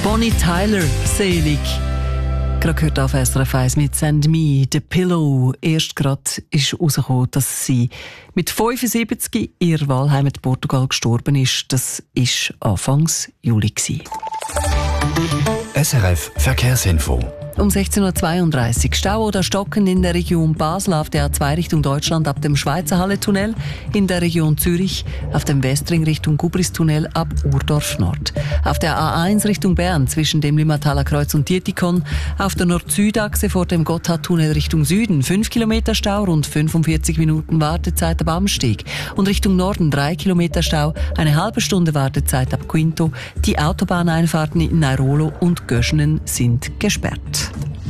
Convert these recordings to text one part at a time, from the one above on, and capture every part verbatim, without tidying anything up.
Bonnie Tyler, selig. Gerade gehört auf S R F eins mit «Send Me the Pillow». Erst gerade ist herausgekommen, dass sie mit fünfundsiebzig in ihrer Wahlheimat Portugal gestorben ist. Das war Anfangs Juli. S R F Verkehrsinfo. Um sechzehn Uhr zweiunddreißig. Stau oder Stocken in der Region Basel auf der A zwei Richtung Deutschland ab dem Schweizerhalle-Tunnel, in der Region Zürich auf dem Westring Richtung Gubris-Tunnel ab Urdorf Nord. Auf der A eins Richtung Bern zwischen dem Limmathaler Kreuz und Dietikon, auf der Nord-Süd-Achse vor dem Gotthardtunnel Richtung Süden fünf Kilometer Stau, rund fünfundvierzig Minuten Wartezeit ab Amsteg. Und Richtung Norden drei Kilometer Stau, eine halbe Stunde Wartezeit ab Quinto. Die Autobahneinfahrten in Nairolo und Göschenen sind gesperrt.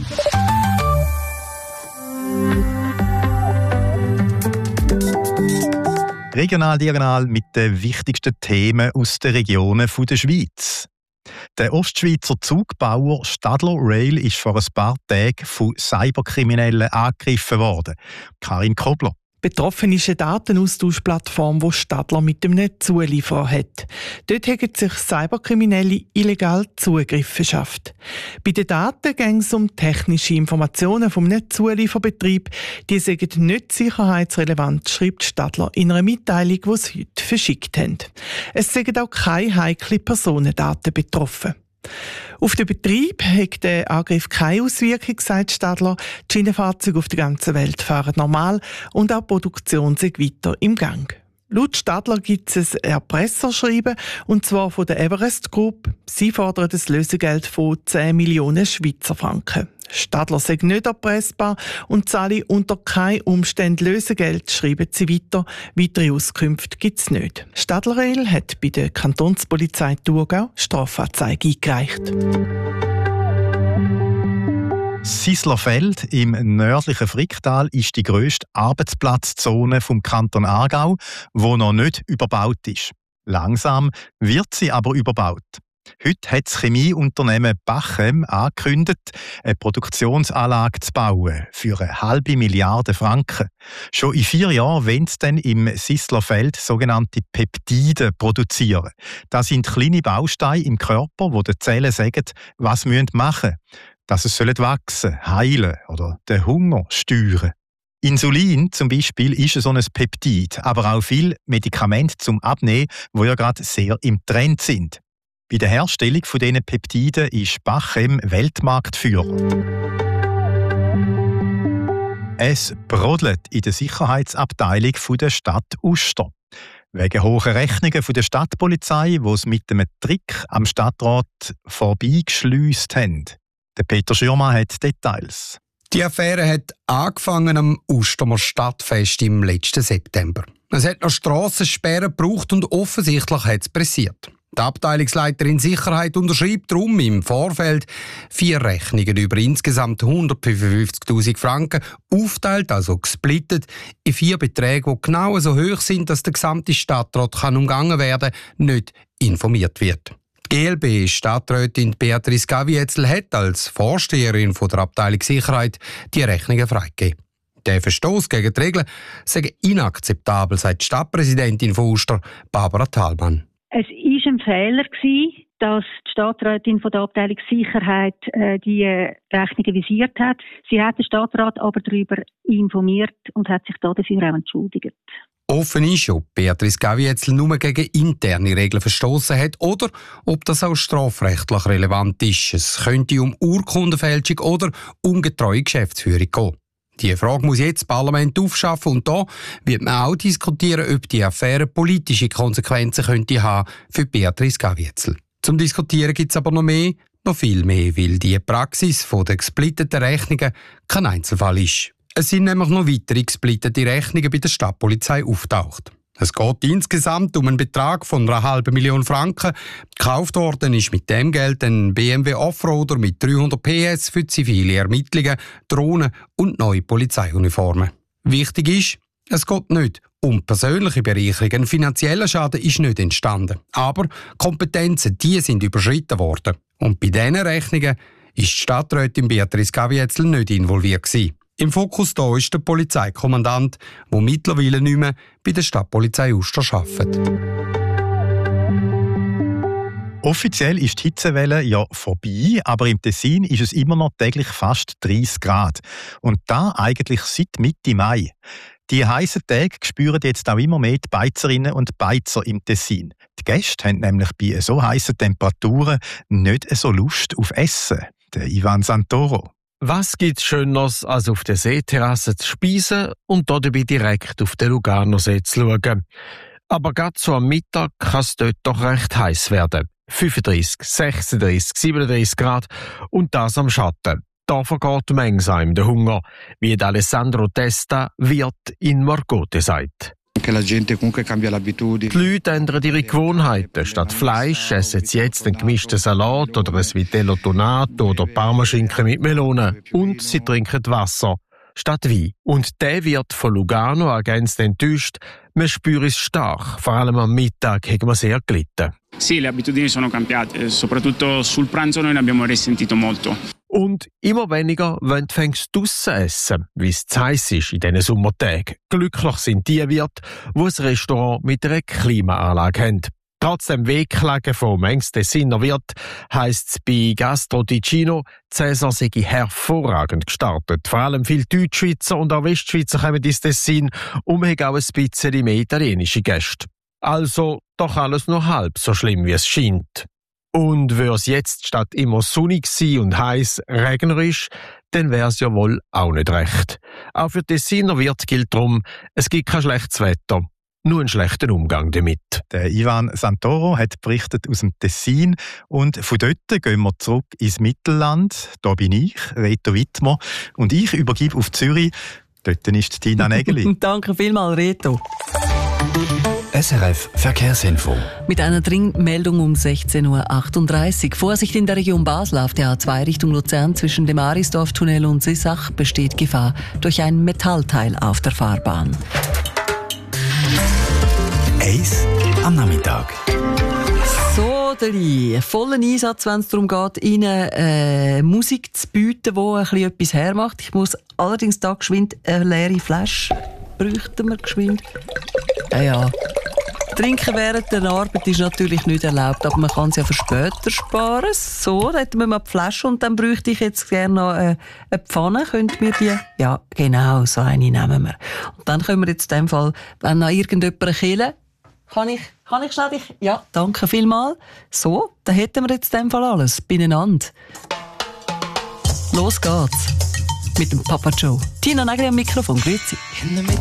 Regional Diagonal mit den wichtigsten Themen aus den Regionen der Schweiz. Der Ostschweizer Zugbauer Stadler Rail ist vor ein paar Tagen von Cyberkriminellen angegriffen worden. Karin Kobler. Betroffen ist eine Datenaustauschplattform, die Stadler mit dem Netzulieferer hat. Dort haben sich Cyberkriminelle illegal Zugriff verschafft. Bei den Daten ging es um technische Informationen vom Netzulieferbetrieb. Die sind nicht sicherheitsrelevant, schreibt Stadler in einer Mitteilung, die sie heute verschickt haben. Es sind auch keine heiklen Personendaten betroffen. Auf den Betrieb hat der Angriff keine Auswirkung, sagt Stadler. Die Schienenfahrzeuge auf der ganzen Welt fahren normal und auch die Produktion ist weiter im Gang. Laut Stadler gibt es ein Erpresserschreiben, und zwar von der Everest Group. Sie fordern das Lösegeld von zehn Millionen Schweizer Franken. Stadler sei nicht erpressbar und zahle unter keinen Umständen Lösegeld, schreiben sie weiter. Weitere Auskünfte gibt es nicht. Stadler Rail hat bei der Kantonspolizei Thurgau Strafanzeige eingereicht. Sislerfeld im nördlichen Fricktal ist die grösste Arbeitsplatzzone vom Kanton Aargau, die noch nicht überbaut ist. Langsam wird sie aber überbaut. Heute hat das Chemieunternehmen Bachem angekündigt, eine Produktionsanlage zu bauen für eine halbe Milliarde Franken. Schon in vier Jahren wollen sie dann im Sislerfeld sogenannte Peptide produzieren. Das sind kleine Bausteine im Körper, die den Zellen sagen, was sie machen müssen. Dass es wachsen, heilen oder den Hunger steuern. Insulin zum Beispiel ist so ein Peptid, aber auch viele Medikamente zum Abnehmen, die ja gerade sehr im Trend sind. Bei der Herstellung von diesen Peptiden ist Bachem Weltmarktführer. Es brodelt in der Sicherheitsabteilung der Stadt Uster. Wegen hohen Rechnungen von der Stadtpolizei, die es mit einem Trick am Stadtrat vorbeigeschleust haben. Der Peter Schürmann hat Details. Die Affäre hat angefangen am Ustermer Stadtfest im letzten September. Es hat noch Strassensperren gebraucht und offensichtlich hat es pressiert. Die Abteilungsleiterin Sicherheit unterschreibt darum im Vorfeld vier Rechnungen über insgesamt hundertfünfundfünfzigtausend Franken, aufteilt, also gesplittet, in vier Beträge, die genau so hoch sind, dass der gesamte Stadtrat kann umgangen werden kann, nicht informiert wird. Die G L B-Stadträtin Beatrice Gavietzel hat als Vorsteherin von der Abteilung Sicherheit die Rechnungen freigegeben. Der Verstoß gegen die Regeln sei inakzeptabel, sagt die Stadtpräsidentin von Uster, Barbara Thalmann. Es war ein Fehler, dass die Stadträtin von der Abteilung Sicherheit äh, die Rechnungen visiert hat. Sie hat den Stadtrat aber darüber informiert und hat sich dafür auch entschuldigt. Offen ist, ob Beatrice Gavietzel nur gegen interne Regeln verstoßen hat oder ob das auch strafrechtlich relevant ist. Es könnte um Urkundenfälschung oder ungetreue Geschäftsführung gehen. Diese Frage muss jetzt das Parlament aufschaffen und da wird man auch diskutieren, ob die Affäre politische Konsequenzen könnte haben für Beatrice Gavietzel. Zum Diskutieren gibt es aber noch mehr, noch viel mehr, weil die Praxis der gesplitteten Rechnungen kein Einzelfall ist. Es sind nämlich noch weitere gesplittete Rechnungen bei der Stadtpolizei auftaucht. Es geht insgesamt um einen Betrag von einer halben Million Franken. Gekauft worden ist mit dem Geld ein B M W Offroader mit dreihundert P S für zivile Ermittlungen, Drohnen und neue Polizeiuniformen. Wichtig ist, es geht nicht um persönliche Bereicherung. Ein finanzieller Schaden ist nicht entstanden. Aber Kompetenzen, die sind überschritten worden. Und bei diesen Rechnungen ist die Stadträtin Beatrice Gavietzel nicht involviert gewesen. Im Fokus da ist der Polizeikommandant, der mittlerweile nicht mehr bei der Stadtpolizei Uster arbeitet. Offiziell ist die Hitzewelle ja vorbei, aber im Tessin ist es immer noch täglich fast dreißig Grad. Und da eigentlich seit Mitte Mai. Die heissen Tage spüren jetzt auch immer mehr die Beizerinnen und Beizer im Tessin. Die Gäste haben nämlich bei so heissen Temperaturen nicht so Lust auf Essen. Der Ivan Santoro. Was gibt's Schöneres, als auf der Seeterrasse zu speisen und dabei direkt auf den Lugano-See zu schauen? Aber gerade so am Mittag kann es dort doch recht heiß werden. fünfunddreißig, sechsunddreißig, siebenunddreißig Grad und das am Schatten. Da vergeht langsam der Hunger, wie Alessandro Testa, Wirt in Marcote sagt. Die Leute ändern ihre Gewohnheiten. Statt Fleisch essen sie jetzt einen gemischten Salat oder ein Vitello Tonato oder Parmaschinken mit Melone. Und sie trinken Wasser statt Wein. Und der Wirt von Lugano ergänzt enttäuscht, man spürt es stark. Vor allem am Mittag haben wir sehr gelitten. Sì, le abitudini sono cambiate, soprattutto sul pranzo noi ne abbiamo risentito molto. Und immer weniger wollen fängst draussen essen, wie es zu heiß ist in diesen Sommertagen. Glücklich sind die Wirte, die ein Restaurant mit einer Klimaanlage haben. Trotz dem Wehklagen vom engsten Tessiner Wirt heisst es bei Gastro Ticino, die Saison sei hervorragend gestartet. Vor allem viele Deutschschweizer und auch Westschweizer kommen ins Tessin und haben auch ein bisschen mehr italienische Gäste. Also doch alles nur halb so schlimm, wie es scheint. Und wäre es jetzt statt immer sonnig und heiß regnerisch, dann wäre es ja wohl auch nicht recht. Auch für Tessiner Wirt gilt darum, es gibt kein schlechtes Wetter, nur einen schlechten Umgang damit. Der Ivan Santoro hat berichtet aus dem Tessin und von dort gehen wir zurück ins Mittelland. Da bin ich, Reto Wittmer, und ich übergebe auf Zürich. Dort ist Tina Nägeli. Danke vielmals, Reto. S R F Verkehrsinfo. Mit einer Dringmeldung um sechzehn Uhr achtunddreißig. Vorsicht in der Region Basel auf der A zwei Richtung Luzern zwischen dem Arisdorf-Tunnel und Sissach besteht Gefahr durch ein Metallteil auf der Fahrbahn. Eis am Nachmittag. So, Deli, vollen Einsatz, wenn es darum geht, Ihnen äh, Musik zu bieten, die ein bisschen etwas hermacht. Ich muss allerdings da geschwind eine leere Flasche bräuchten wir geschwind. Ja, ja. Trinken während der Arbeit ist natürlich nicht erlaubt, aber man kann es ja für später sparen. So, da hätten wir mal die Flasche und dann bräuchte ich jetzt gerne noch äh, eine Pfanne. Könnt mir die? Ja, genau, so eine nehmen wir. Und dann können wir jetzt in dem Fall, wenn noch irgendjemand killen, kann ich, kann ich schnell dich? Ja, danke vielmals. So, dann hätten wir jetzt in dem Fall alles beieinander. Los geht's mit dem Papa Joe. Tina Nägeli am Mikrofon, grüezi.